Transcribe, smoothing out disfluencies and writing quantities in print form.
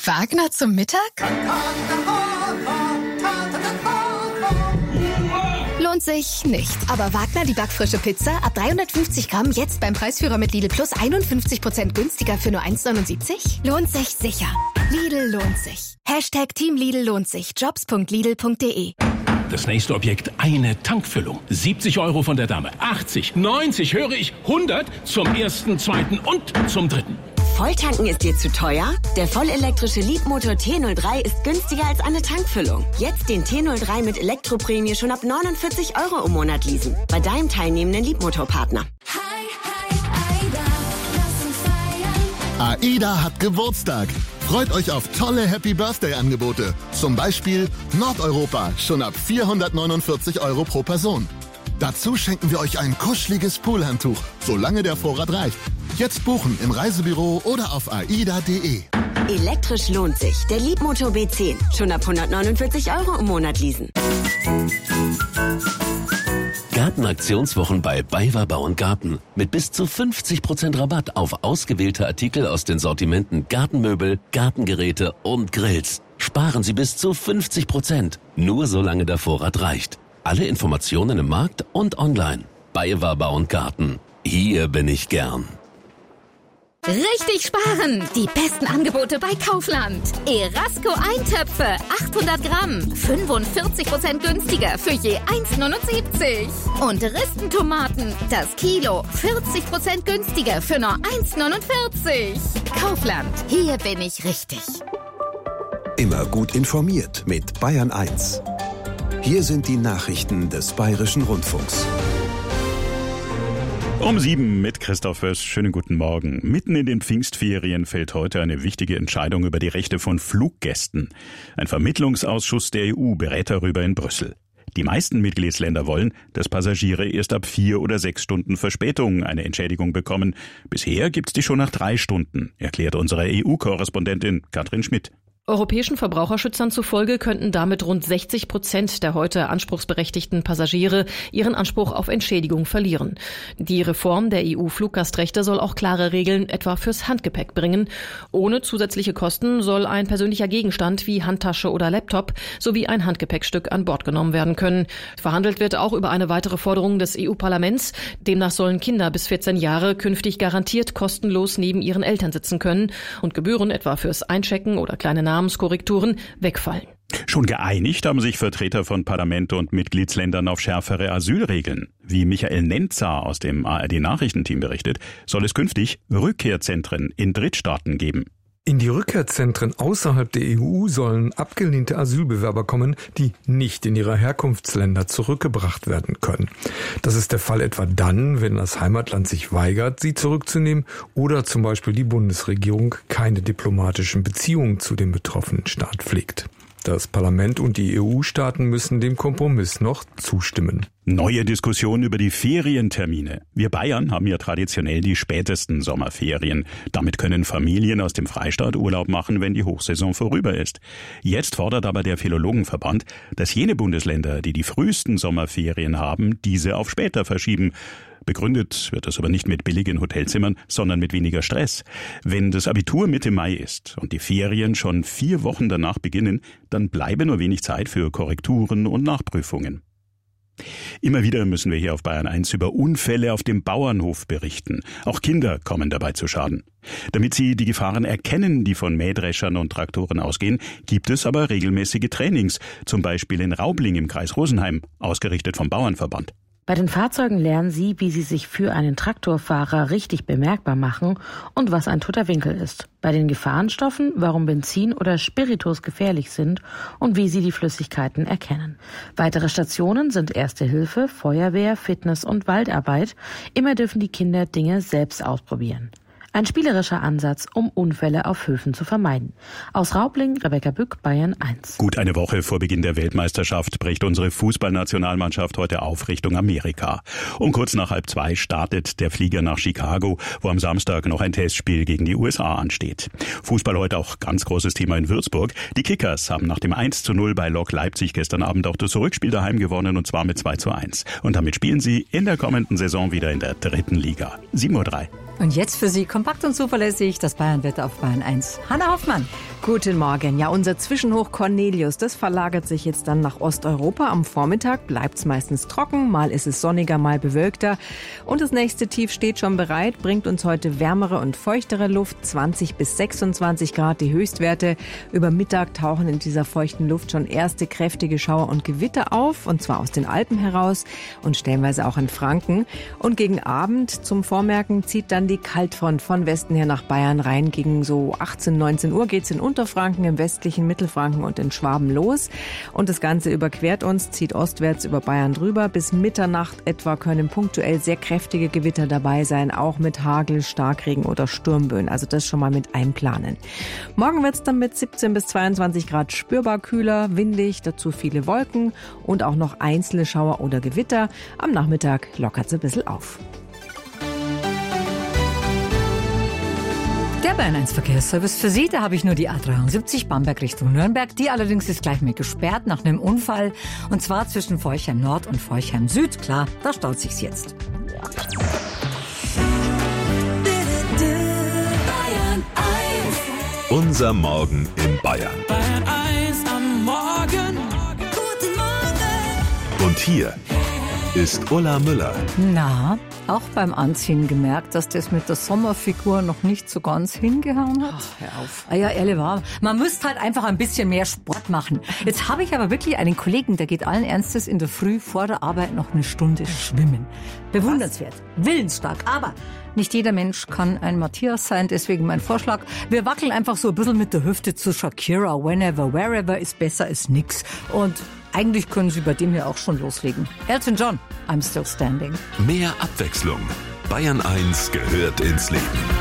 Wagner zum Mittag? Lohnt sich nicht. Aber Wagner, die backfrische Pizza, ab 350 Gramm, jetzt beim Preisführer mit Lidl Plus 51% günstiger für nur 1,79? Lohnt sich sicher. Lidl lohnt sich. #Team Lidl lohnt sich. Jobs.lidl.de. Das nächste Objekt, eine Tankfüllung. 70 € von der Dame. 80, 90, höre ich, 100 zum ersten, zweiten und zum dritten. Volltanken ist dir zu teuer? Der vollelektrische Leapmotor T03 ist günstiger als eine Tankfüllung. Jetzt den T03 mit Elektroprämie schon ab 49 € im Monat leasen. Bei deinem teilnehmenden Leapmotor-Partner. AIDA hat Geburtstag. Freut euch auf tolle Happy-Birthday-Angebote. Zum Beispiel Nordeuropa, schon ab 449 € pro Person. Dazu schenken wir euch ein kuscheliges Poolhandtuch, solange der Vorrat reicht. Jetzt buchen im Reisebüro oder auf aida.de. Elektrisch lohnt sich. Der Leapmotor B10. Schon ab 149 € im Monat leasen. Gartenaktionswochen bei BayWa Bau & Garten. Mit bis zu 50% Rabatt auf ausgewählte Artikel aus den Sortimenten Gartenmöbel, Gartengeräte und Grills. Sparen Sie bis zu 50%. Nur solange der Vorrat reicht. Alle Informationen im Markt und online. BayWa Bau & Garten. Hier bin ich gern. Richtig sparen! Die besten Angebote bei Kaufland. Erasco Eintöpfe, 800 Gramm, 45% günstiger für je 1,79. Und Ristentomaten, das Kilo, 40% günstiger für nur 1,49. Kaufland, hier bin ich richtig. Immer gut informiert mit Bayern 1. Hier sind die Nachrichten des Bayerischen Rundfunks. Um 7 mit Christoph Föß. Schönen guten Morgen. Mitten in den Pfingstferien fällt heute eine wichtige Entscheidung über die Rechte von Fluggästen. Ein Vermittlungsausschuss der EU berät darüber in Brüssel. Die meisten Mitgliedsländer wollen, dass Passagiere erst ab 4 oder 6 Stunden Verspätung eine Entschädigung bekommen. Bisher gibt's die schon nach 3 Stunden, erklärt unsere EU-Korrespondentin Katrin Schmidt. Europäischen Verbraucherschützern zufolge könnten damit rund 60% der heute anspruchsberechtigten Passagiere ihren Anspruch auf Entschädigung verlieren. Die Reform der EU-Fluggastrechte soll auch klare Regeln etwa fürs Handgepäck bringen. Ohne zusätzliche Kosten soll ein persönlicher Gegenstand wie Handtasche oder Laptop sowie ein Handgepäckstück an Bord genommen werden können. Verhandelt wird auch über eine weitere Forderung des EU-Parlaments. Demnach sollen Kinder bis 14 Jahre künftig garantiert kostenlos neben ihren Eltern sitzen können und Gebühren etwa fürs Einchecken oder kleine Namenskorrekturen wegfallen. Schon geeinigt haben sich Vertreter von Parlament und Mitgliedsländern auf schärfere Asylregeln. Wie Michael Nentzer aus dem ARD-Nachrichtenteam berichtet, soll es künftig Rückkehrzentren in Drittstaaten geben. In die Rückkehrzentren außerhalb der EU sollen abgelehnte Asylbewerber kommen, die nicht in ihre Herkunftsländer zurückgebracht werden können. Das ist der Fall etwa dann, wenn das Heimatland sich weigert, sie zurückzunehmen oder zum Beispiel die Bundesregierung keine diplomatischen Beziehungen zu dem betroffenen Staat pflegt. Das Parlament und die EU-Staaten müssen dem Kompromiss noch zustimmen. Neue Diskussion über die Ferientermine. Wir Bayern haben ja traditionell die spätesten Sommerferien. Damit können Familien aus dem Freistaat Urlaub machen, wenn die Hochsaison vorüber ist. Jetzt fordert aber der Philologenverband, dass jene Bundesländer, die die frühesten Sommerferien haben, diese auf später verschieben. Begründet wird das aber nicht mit billigen Hotelzimmern, sondern mit weniger Stress. Wenn das Abitur Mitte Mai ist und die Ferien schon 4 Wochen danach beginnen, dann bleibe nur wenig Zeit für Korrekturen und Nachprüfungen. Immer wieder müssen wir hier auf Bayern 1 über Unfälle auf dem Bauernhof berichten. Auch Kinder kommen dabei zu Schaden. Damit sie die Gefahren erkennen, die von Mähdreschern und Traktoren ausgehen, gibt es aber regelmäßige Trainings, zum Beispiel in Raubling im Kreis Rosenheim, ausgerichtet vom Bauernverband. Bei den Fahrzeugen lernen Sie, wie Sie sich für einen Traktorfahrer richtig bemerkbar machen und was ein toter Winkel ist. Bei den Gefahrenstoffen, warum Benzin oder Spiritus gefährlich sind und wie Sie die Flüssigkeiten erkennen. Weitere Stationen sind Erste Hilfe, Feuerwehr, Fitness und Waldarbeit. Immer dürfen die Kinder Dinge selbst ausprobieren. Ein spielerischer Ansatz, um Unfälle auf Höfen zu vermeiden. Aus Raubling, Rebecca Bück, Bayern 1. Gut eine Woche vor Beginn der Weltmeisterschaft bricht unsere Fußballnationalmannschaft heute auf Richtung Amerika. Um kurz nach 1:30 startet der Flieger nach Chicago, wo am Samstag noch ein Testspiel gegen die USA ansteht. Fußball heute auch ganz großes Thema in Würzburg. Die Kickers haben nach dem 1:0 bei Lok Leipzig gestern Abend auch das Rückspiel daheim gewonnen, und zwar mit 2:1. Und damit spielen sie in der kommenden Saison wieder in der 3. Liga. 7:03 Uhr. Und jetzt für Sie kompakt und zuverlässig das Bayernwetter auf Bayern 1. Hanna Hoffmann. Guten Morgen. Ja, unser Zwischenhoch Cornelius, das verlagert sich jetzt dann nach Osteuropa. Am Vormittag bleibt es meistens trocken, mal ist es sonniger, mal bewölkter. Und das nächste Tief steht schon bereit, bringt uns heute wärmere und feuchtere Luft, 20 bis 26 Grad die Höchstwerte. Über Mittag tauchen in dieser feuchten Luft schon erste kräftige Schauer und Gewitter auf, und zwar aus den Alpen heraus und stellenweise auch in Franken. Und gegen Abend zum Vormerken zieht dann die Kaltfront von Westen her nach Bayern rein. Gegen so 18, 19 Uhr geht's in Unterfranken, im westlichen Mittelfranken und in Schwaben los. Und das Ganze überquert uns, zieht ostwärts über Bayern drüber. Bis Mitternacht etwa können punktuell sehr kräftige Gewitter dabei sein, auch mit Hagel, Starkregen oder Sturmböen. Also das schon mal mit einplanen. Morgen wird's dann mit 17 bis 22 Grad spürbar kühler, windig, dazu viele Wolken und auch noch einzelne Schauer oder Gewitter. Am Nachmittag lockert's ein bisschen auf. Der Bayern 1 Verkehrsservice für Sie, da habe ich nur die A73 Bamberg Richtung Nürnberg. Die allerdings ist gleich mit gesperrt nach einem Unfall. Und zwar zwischen Forchheim Nord und Forchheim Süd. Klar, da staut sich's jetzt. Unser Morgen in Bayern. Bayern 1 am Morgen. Guten Morgen. Und hier ist Ulla Müller. Na, auch beim Anziehen gemerkt, dass das mit der Sommerfigur noch nicht so ganz hingehauen hat? Ach, hör auf. Ja, ehrlich wahr. Man müsste halt einfach ein bisschen mehr Sport machen. Jetzt habe ich aber wirklich einen Kollegen, der geht allen Ernstes in der Früh vor der Arbeit noch eine Stunde schwimmen. Bewundernswert, willensstark, aber nicht jeder Mensch kann ein Matthias sein, deswegen mein Vorschlag, wir wackeln einfach so ein bisschen mit der Hüfte zu Shakira. Whenever, wherever ist besser als nix. Und eigentlich können Sie bei dem hier auch schon loslegen. Elton John, I'm Still Standing. Mehr Abwechslung. Bayern 1 gehört ins Leben.